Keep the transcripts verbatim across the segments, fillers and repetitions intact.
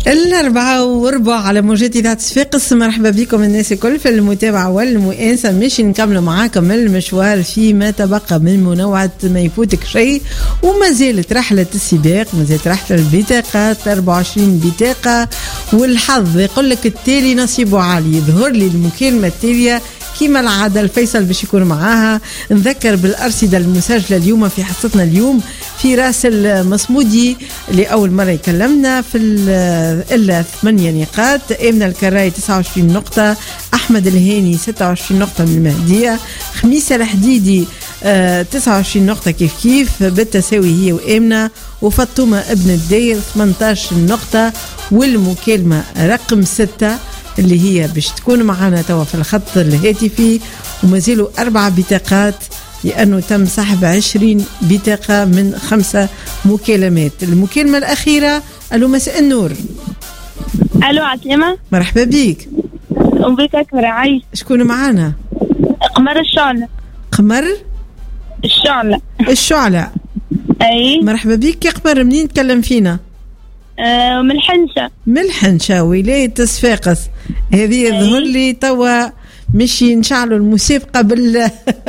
الأربعة وربع على موجات إذاعة صفاقس. مرحبا بكم الناس الكل في المتابعة والمؤانسة. مش نكمل معاكم المشوار فيما تبقى من منوعة ما يفوتك شيء، وما زالت رحلة السباق، ما زالت رحلة البطاقات، أربعة وعشرين بطاقة، والحظ يقول لك التالي نصيبه عالي. يظهر لي المكالمة التالية كيما العادة الفيصل باش يكون معاها. نذكر بالأرصدة المسجلة اليوم في حصتنا اليوم في راس المصمودي لأول مرة يكلمنا في إلا ثمانية نقاط، إمنا الكراي تسعة وعشرين نقطة، أحمد الهاني ستة وعشرين نقطة من المهدية، خميسة الحديدي آه تسعة وعشرين نقطة كيف كيف بالتساوي هي وإمنا، وفطومة ابن الدير ثمانية عشر نقطة. والمكالمة رقم ستة اللي هي باش تكون معنا توا في الخط الهاتفي، وما زالوا أربع بطاقات لأنه تم سحب عشرين بطاقة من خمسة مكالمات. المكالمة الأخيرة. ألو مساء النور. ألو عسلامة. مرحبا بيك. وبيك أكبر عايش. شكون معانا؟ قمر الشعلة. قمر الشعلة. الشعلة. أي مرحبا بيك يا قمر. منين تكلم فينا؟ آه من الحنشة. من الحنشة ولاية صفاقس. هذه يظهر لي توا مشي نشعلوا المسابقة بال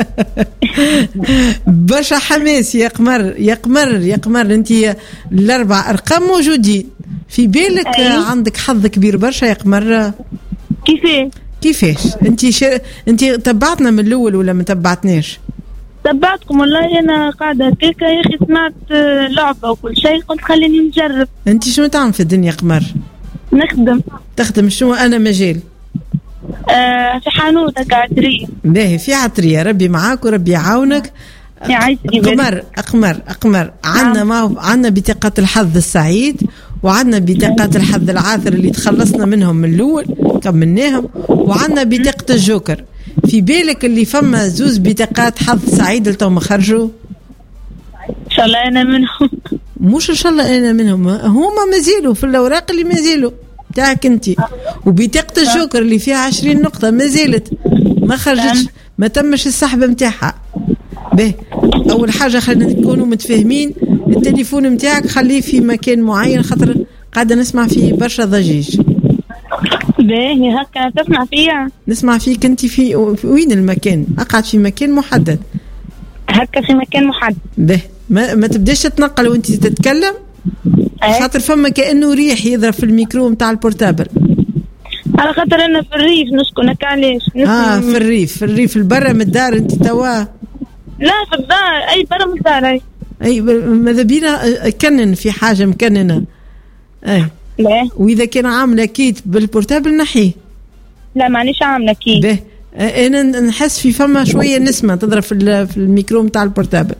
برشا حماس يا قمر. يا قمر يا قمر انت الأربع أرقام موجودين في بالك. أي. عندك حظ كبير برشا يا قمر. كيفاش كيفاش انت ش... انت تبعتنا من الأول ولا ما تبعتناش؟ تبعتكم والله. أنا قاعدة كيكا يا أخي، سمعت لعبة وكل شيء قلت خليني نجرب. انت شنو تعمل في الدنيا قمر؟ نخدم. تخدم شنو؟ أنا مجال آه في حانوتة كعطرية. باهي في عطرية. ربي معاك وربي يعاونك. قمر قمر قمر عندنا ما عندنا بطاقات الحظ السعيد، وعندنا بطاقات الحظ العاثر اللي تخلصنا منهم من الأول كملناهم، وعندنا بطاقة الجوكر. في بالك اللي فما زوز بطاقات حظ سعيد لتوما خرجوا؟ إن شاء الله أنا منهم. مش إن شاء الله أنا منهم، هما مازالوا في الأوراق اللي مازالوا تاعك انت. وبطاقة الجوكر اللي فيها عشرين نقطة ما زالت ما خرجتش، ما تمش السحب متاعها. به أول حاجة خلينا نكونوا متفاهمين. التليفون متاعك خليه في مكان معين، خاطر قاعدة نسمع فيه برشا ضجيج. باهي هكا تسمع فيها؟ نسمع فيك انت في وين المكان؟ أقعد في مكان محدد هكا في مكان محدد. به ما, ما تبداش تتنقل وانت تتكلم، خاطر فما كأنه ريح يضرب في الميكرو متاع البورتابل. على خاطر انا في الريف نسكن. هكا علاش؟ اه في الريف. في الريف البرة من الدار انت توا؟ لا في الدار. اي برا من الدار. اي اي ماذا بينا كنن في حاجة مكننة. اي لا. واذا كان عاملة كيت بالبورتابل نحيه. لا مانيش عاملة كيت. به انا نحس في فما شوية نسمة تضرب في في الميكرو متاع البورتابل.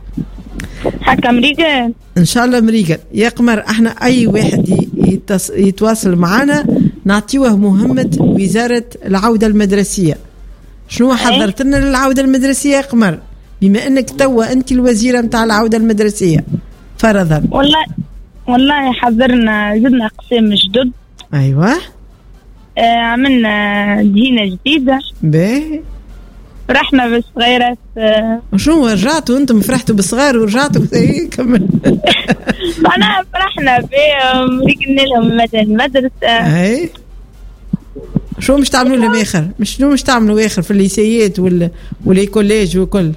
هكا مريقل ان شاء الله مريقل يا قمر. احنا اي واحد يتص... يتواصل معنا نعطيوه مهمة وزارة العودة المدرسية. شنو حضرت لنا للعودة المدرسية يا قمر، بما انك توا انت الوزيرة متاع العودة المدرسية فرضا؟ والله والله حضرنا زدنا اقسام جدد. ايوه. آه عملنا دهينة جديدة. باهي. فرحنا بالصغيرات. آه شنو رجعتوا انتم؟ فرحتوا بالصغار ورجعتوا ايه كمل. انا فرحنا بهم رجعنا لهم مثلا المدرسة. اي شو مش تعملوا لهم اخر؟ مش شنو مش تعملوا اخر في الليسيات ولا ولا كوليج وكل؟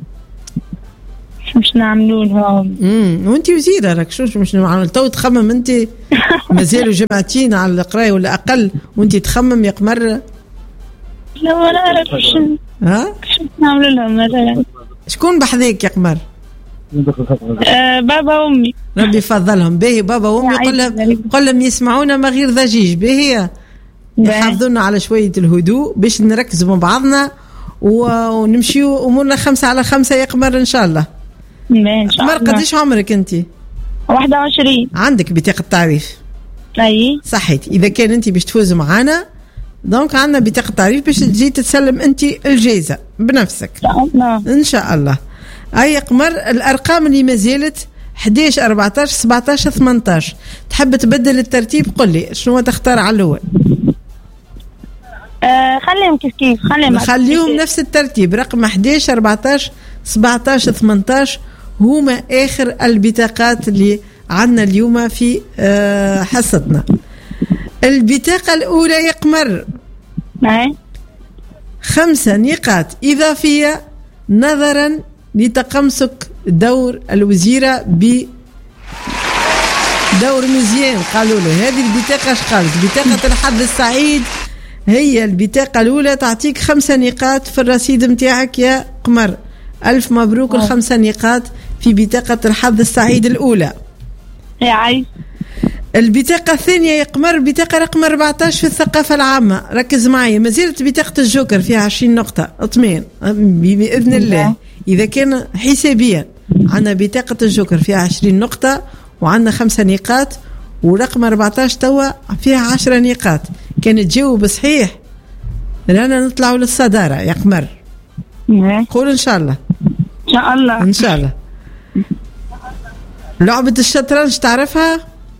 مش نعملوا لهم. امم وانت وزيره راك شو مش نعمل تو تخمم انت؟ مازالوا جمعتين على القرايه ولا اقل وانت تخمم يا قمر؟ لا ولا اعرف شنو. ها شو نعملوا لهم مثلا؟ شكون بحذاك يا قمر؟ آه بابا وامي. ربي يفضلهم. باهي بابا وامي قل لهم قل لهم يسمعونا ما غير ضجيج. باهي يحافظونا على شويه الهدوء باش نركزوا مع بعضنا ونمشيو امورنا خمسة على خمسة يا قمر ان شاء الله. ان شاء الله. قمر قديش عمرك انت؟ واحد وعشرين. عندك بطاقه تعريف؟ اي صحيت. اذا كان انت باش تفوز معانا دونك عندنا بطاقه تعريف باش تجي تتسلم انت الجائزه بنفسك ان شاء الله. ان شاء الله. اي قمر الارقام اللي ما زالت أحد عشر أربعة عشر سبعة عشر ثمانية عشر. تحب تبدل الترتيب؟ قل لي شنو تختار على الاول. آه خليهم كيف كيف. خليهم خليهم نفس الترتيب. رقم أحد عشر أربعة عشر سبعة عشر ثمانية عشر هما آخر البطاقات اللي عندنا اليوم في حصتنا. البطاقة الأولى يا قمر أي خمسة نقاط إضافية نظرا لتقمصك دور الوزيرة ب دور مزيان. قالوا له هذه البطاقة اش قالت؟ بطاقة الحظ السعيد هي البطاقة الأولى تعطيك خمسة نقاط في الرصيد متاعك يا قمر. ألف مبروك الخمسة نقاط في بطاقة الحظ السعيد الأولى. يا عايز البطاقة الثانية يا قمر بطاقة رقم أربعة عشر في الثقافة العامة. ركز معي ما زالت بطاقة الجوكر فيها عشرين نقطة اطمئن بإذن الله. إذا كان حسابيا عندنا بطاقة الجوكر فيها عشرين نقطة وعندنا خمسة نقاط ورقم أربعة عشر توا فيها عشرة نقاط. كان تجاوب صحيح رانا نطلعوا للصدارة يا قمر. قول إن شاء الله. إن شاء الله إن شاء الله. لعبة الشطرنج تعرفها؟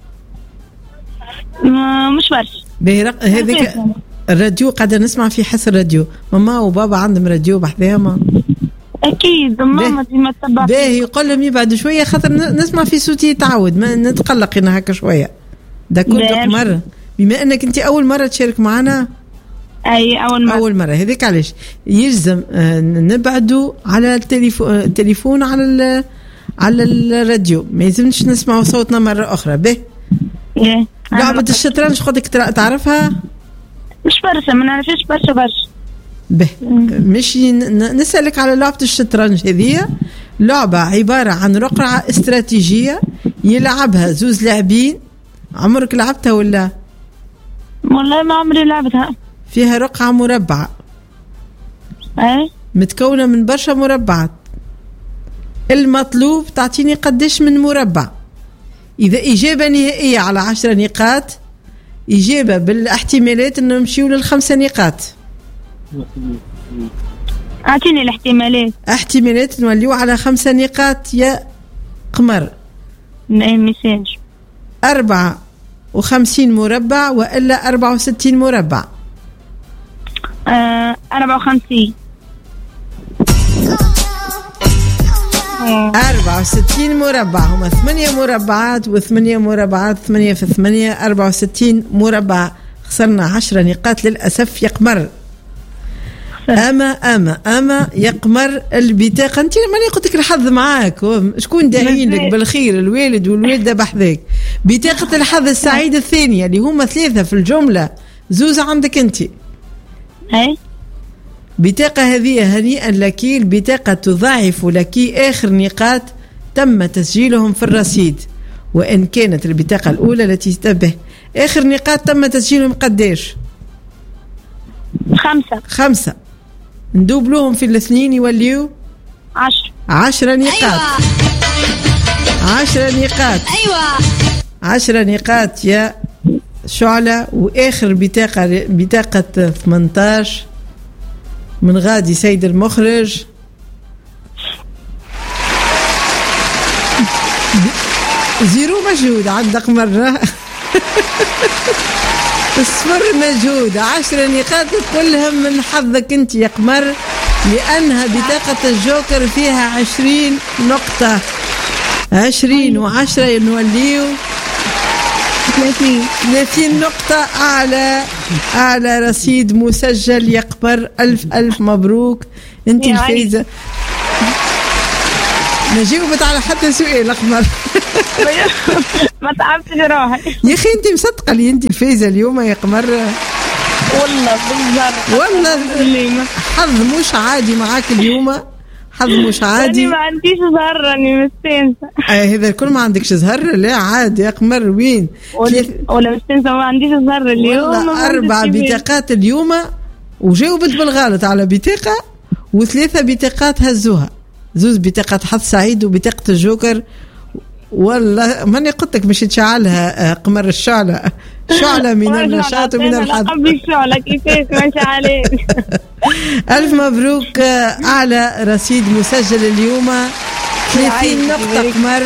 مش برشا. هذيك الراديو قاعدة نسمع في حس الراديو. ماما وبابا عندهم راديو بحذاهم. أكيد ماما ديما تتبع. باهي يقول لهم يبعدوا شوية خاطر نسمع في صوتي يتعود ما نتقلق هنا هكا شوية. ده كنت مرة بما أنك أنت أول مرة تشارك معنا. أي أول مرة. أول مرة هذيك علاش يلزم نبعدوا على التليفون التليفون على على الراديو ما يلزمش نسمعوا صوتنا مرة أخرى. به إيه لعبة الشطرنج خدك تعرفها؟ مش برشا ما نعرفش برشا برشا. به مش نسألك على لعبة الشطرنج. هذه لعبة عبارة عن رقعة استراتيجية يلعبها زوز لاعبين. عمرك لعبتها ولا؟ والله ما عمري لعبتها. فيها رقعة مربعة. ايه متكونة من برشا مربعات. المطلوب تعطيني قديش من مربع. إذا إجابة نهائية على عشر نقاط إجابة بالاحتمالات أنه نمشيو للخمسة نقاط. أعطيني الاحتمالات. احتمالات نوليو على خمسة نقاط يا قمر. ميساج أربعة وخمسين مربع وإلا أربعة وستين مربع. آه أربعة وخمسين. أربعة وستين مربع هما ثمانية مربعات وثمانية مربعات ثمانية في ثمانية أربعة وستين مربع. خسرنا عشرة نقاط للأسف يا قمر. أما أما أما يا قمر البطاقة أنت ماني قلت لك الحظ معاك شكون داعين لك بالخير الوالد والوالدة بحذاك. بطاقة الحظ السعيد الثانية اللي هما ثلاثة في الجملة زوز عندك أنت. هاي بطاقة هذه هنيئا لك. البطاقة تضاعف لك آخر نقاط تم تسجيلهم في الرصيد. وإن كانت البطاقة الأولى التي تنتبه آخر نقاط تم تسجيلهم قديش؟ خمسة. خمسة ندوبلوهم في الاثنين يوليو عشر. عشرة نقاط. أيوة. عشرة نقاط. أيوة. عشرة نقاط يا شعلة. وآخر بطاقة بطاقة ثمانية عشر من غادي سيد المخرج. زيرو مجهود عندك مرة. الصفر مجهود. عشر نقاط كلهم من حظك انت يا قمر لأنها بطاقة الجوكر فيها عشرين نقطة. عشرين وعشرة نوليو ثلاثين. ثلاثين نقطة أعلى أعلى رصيد مسجل يا قمر. ألف ألف مبروك انت الفايزة. ما جاوبت على حتى سؤال قمر. ما تعبتش روحي يا اخي انت مصدقه لي انت الفايزه اليوم يا قمر. والله بالزر والله حظ مش عادي معاك اليوم. حظ مش عادي. ما عنديش زهر راني مستانسه. آه هذا الكل ما عندكش زهر. لا عادي يا قمر. وين ولا مستانسه ما عنديش زهر اليوم. والله أربع بطاقات اليوم وجاوبت بالغلط على بطاقه وثلاثه بطاقات هزوها. زوز بطاقة حظ سعيد وبطاقة الجوكر. والله ماني قلت لك مش تشعلها قمر الشعلة. شعلة من النشاط ومن الحظ. قبل الشعلة كيفاش ما شعلين. ألف مبروك. أعلى رصيد مسجل اليوم ثلاثين نقطة قمر.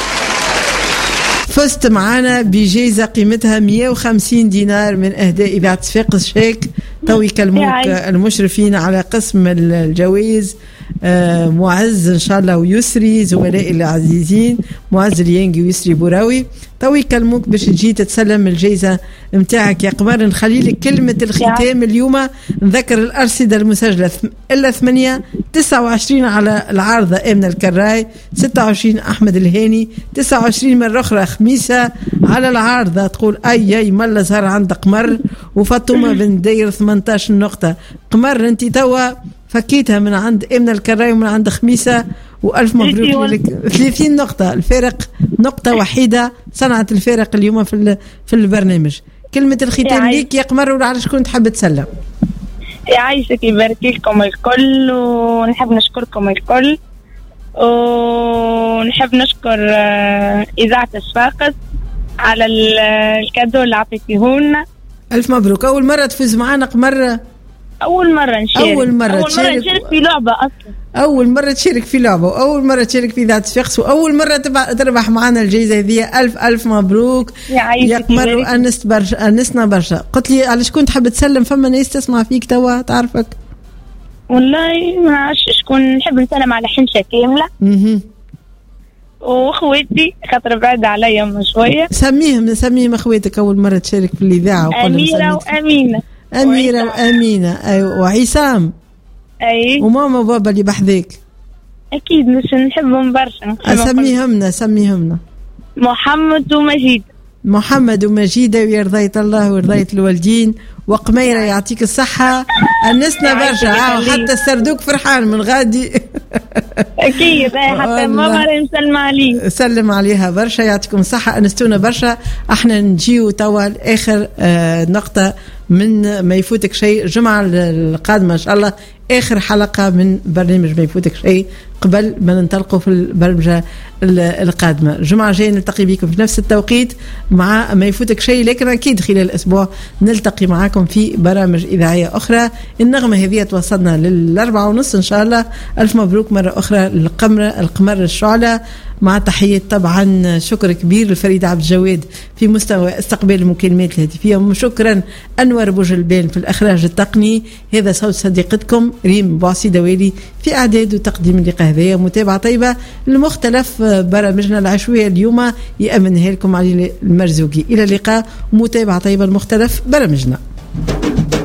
فزت معنا بجائزة قيمتها مئة وخمسين دينار من أهداء إذاعة صفاقس شيك. تو يكلموك المشرفين على قسم الجوائز. آه معز إن شاء الله ويسري زملائي العزيزين معز اليانجي ويسري بوراوي تو يكلموك باش تجي تتسلم الجائزة متاعك يا قمر. نخلي لك كلمة الختام اليوم. نذكر الأرصدة المسجلة إلا ثمانية تسعة وعشرين على العارضة آمنة الكراي، ستة وعشرين أحمد الهاني، تسعة وعشرين مرة أخرى خميسة على العارضة تقول أي أي ملا زهر عند قمر، وفاطمة بن داير ثمانية عشر نقطة. قمر أنت توا فكيتها من عند آمنة الكراي ومن عند خميسة، وألف مبروك لك. ثلاثين نقطة الفارق، نقطة وحيدة صنعت الفارق اليوم في في البرنامج. كلمة الختام ليك يا قمر، وعلى شكون تحب تسلم؟ يعيشك يبارك لكم الكل، ونحب نشكركم الكل، ونحب نشكر إذاعة الصفاقس على الكادو اللي عطيتيهولنا. ألف مبروك. أول مرة تفوز معنا قمر؟ أول مرة نشارك. أول مرة, أول مرة نشارك في لعبة أصلا. أول مرة تشارك في لعبة، وأول مرة تشارك في ذات صفاقس، وأول مرة تربح معنا الجائزة هذه. ألف ألف مبروك يا قمر، وأنست برشا، أنسنا برشا. قلت لي على شكون تحب تسلم؟ فما ناس تسمع فيك توا تعرفك؟ والله ما عادش شكون. نحب نسلم على حنشة كاملة اها واخواتي خاطر بعد عليا شوية. سميهم سميهم اخواتك أول مرة تشارك في الإذاعة. أميرة وأمينة. أميرة وأمينة أيوة، وعصام. أي. وماما وبابا اللي بحذاك. أكيد مش نحبهم برشا. أسميهمنا سميهمنا. محمد ومجيد. محمد ومجيد ويرضيت الله ورضيت الوالدين. وقميرة يعطيك الصحة، أنسنا برشا. حتى السردوك فرحان من غادي. أكيد حتى ماما نسلم عليه، سلم عليها برشا. يعطيكم الصحة، أنستونا برشا. احنا نجيو توا آخر آه نقطة من ما يفوتك شيء. الجمعة القادمة إن شاء الله آخر حلقة من برنامج ما يفوتك شيء قبل ما ننطلقوا في البرمجة القادمة. الجمعة الجاية نلتقي بكم في نفس التوقيت مع ما يفوتك شيء، لكن أكيد خلال الأسبوع نلتقي معكم في برامج إذاعية أخرى. النغمة هذه توصلنا للأربعة ونص إن شاء الله. ألف مبروك مرة أخرى للقمر القمر الشعلة، مع تحية طبعا شكر كبير لفريد عبد الجواد في مستوى استقبال المكالمات الهاتفية. شكرا أنور بوجلبان في الإخراج التقني. هذا صوت صديقتكم ريم بوعسي دوالي في إعداد وتقديم اللقاء هذا. متابعة طيبة لمختلف برامجنا العشوائية اليوم يأمنها لكم علي المرزوقي. إلى اللقاء، متابعة طيبة لمختلف برامجنا.